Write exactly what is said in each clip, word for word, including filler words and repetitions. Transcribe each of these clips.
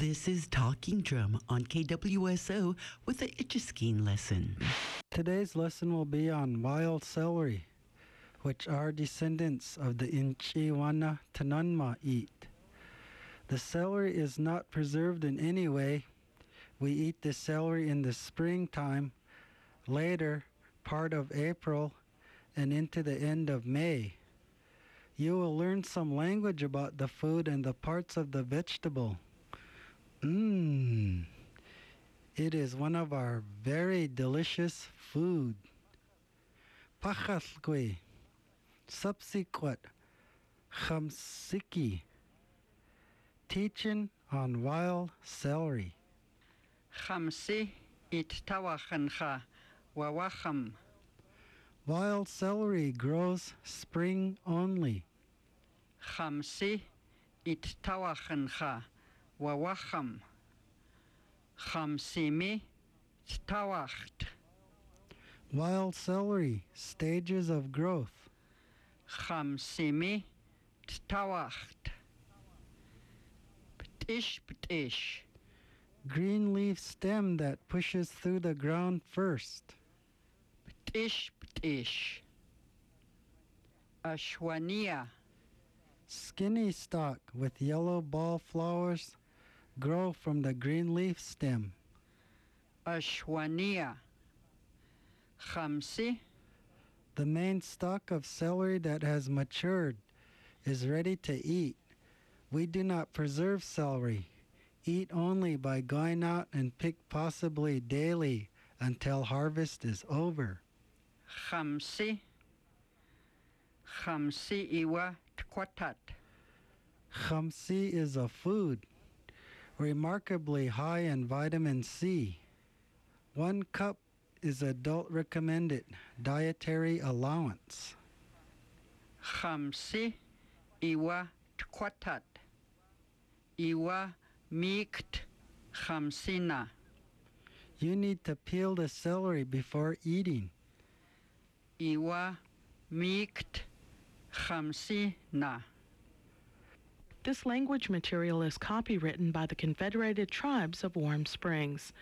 This is Talking Drum on K W S O with the Itchiskeen lesson. Today's lesson will be on wild celery, which our descendants of the Inchiwana Tanunma eat. The celery is not preserved in any way. We eat the celery in the springtime, later part of April, and into the end of May. You will learn some language about the food and the parts of the vegetable. Mmm, it is one of our very delicious food. Pachalkwe, subsequent, chamsiki, teaching on wild celery. Chamsi it tawachancha wawacham. Wild celery grows spring only. Chamsi it tawachancha wawacham. Chamsimi tawacht. Wild celery, stages of growth. Chamsimi tawacht. Ptish ptish. Green leaf stem that pushes through the ground first. Ptish ptish. Ashwania. Skinny stalk with yellow ball flowers grow from the green leaf stem. Ashwania. Chamsi. The main stalk of celery that has matured is ready to eat. We do not preserve celery. Eat only by going out and pick possibly daily until harvest is over. Chamsi. Chamsi iwa tkwatat. Chamsi is a food, remarkably high in vitamin C. One cup is adult recommended dietary allowance. Chamsi iwa tkwatat. Iwa mikt chamsina. You need to peel the celery before eating. Iwa mikt chamsina. This language material is copywritten by the Confederated Tribes of Warm Springs.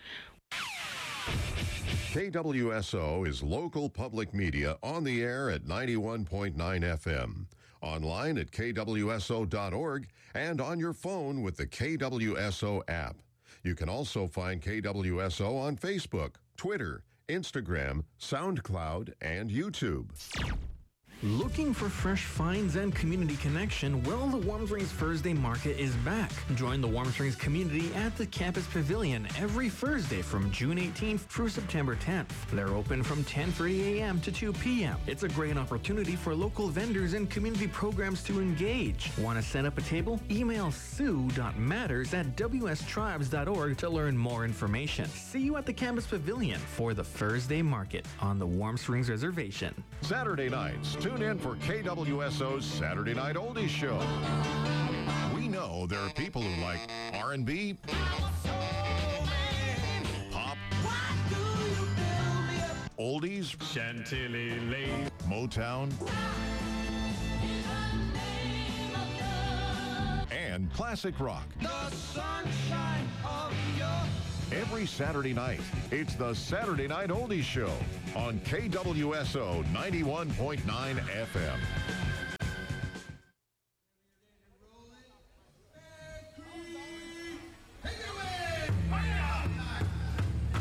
K W S O is local public media on the air at ninety-one point nine F M, online at K W S O dot org, and on your phone with the K W S O app. You can also find K W S O on Facebook, Twitter, Instagram, SoundCloud, and YouTube. Looking for fresh finds and community connection? Well, the Warm Springs Thursday Market is back. Join the Warm Springs community at the Campus Pavilion every Thursday from June eighteenth through September tenth. They're open from ten thirty a m to two p m It's a great opportunity for local vendors and community programs to engage. Want to set up a table? Email sue dot matters at w s tribes dot org to learn more information. See you at the Campus Pavilion for the Thursday Market on the Warm Springs Reservation. Saturday nights, tune in for K W S O's Saturday Night Oldies Show. We know there are people who like R and B, pop, oldies, Chantilly Lane, Motown, and classic rock. the sunshine of your... Every Saturday night, it's the Saturday Night Oldies Show on K W S O ninety-one point nine F M.